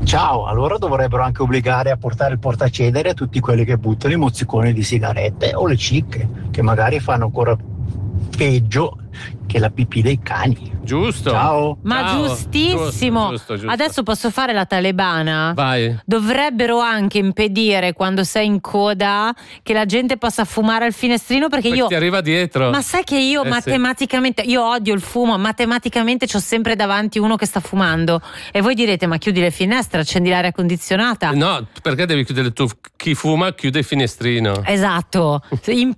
Ciao, allora dovrebbero anche obbligare a portare il portacenere a tutti quelli che buttano i mozziconi di sigarette o le cicche, che magari fanno ancora peggio che la pipì dei cani. Giusto. Ciao. Ma Ciao. giustissimo. Giusto. Adesso posso fare la talebana? Vai. Dovrebbero anche impedire, quando sei in coda, che la gente possa fumare al finestrino, perché io... ti arriva dietro. Ma sai che io matematicamente, io odio il fumo, matematicamente c'ho sempre davanti uno che sta fumando. E voi direte, ma chiudi le finestre, accendi l'aria condizionata. No, perché devi chiudere tu? Chi fuma chiude il finestrino. Esatto.